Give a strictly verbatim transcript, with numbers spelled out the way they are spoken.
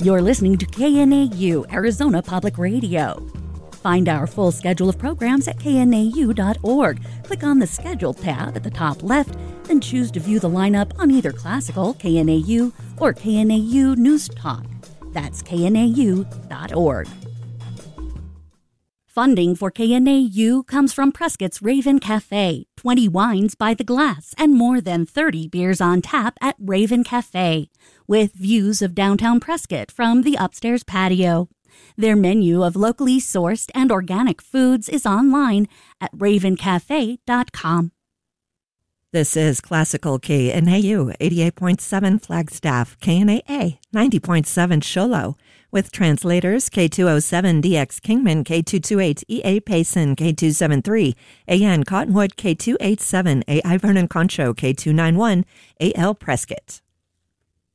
You're listening to K N A U, Arizona Public Radio. Find our full schedule of programs at K N A U dot org. Click on the Schedule tab at the top left, then choose to view the lineup on either classical, K N A U, or K N A U News Talk. That's K N A U dot org. Funding for K N A U comes from Prescott's Raven Cafe, twenty wines by the glass, and more than thirty beers on tap at Raven Cafe, with views of downtown Prescott from the upstairs patio. Their menu of locally sourced and organic foods is online at raven cafe dot com. This is Classical K N A U eighty-eight point seven Flagstaff, K N A A ninety point seven Show Low, with translators K two oh seven D X Kingman, K two twenty-eight E A Payson, K two seventy-three A N Cottonwood, K two eighty-seven A I Vernon Concho, K two ninety-one A L Prescott.